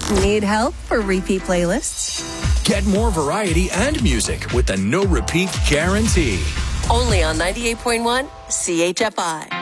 Need help for repeat playlists? Get more variety and music with the no repeat guarantee. Only on 98.1 CHFI.